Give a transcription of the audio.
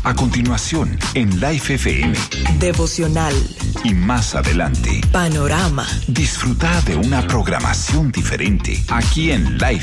A continuación, en Life FM. Devocional. Y más adelante, Panorama. disfruta de una programación diferente aquí en Life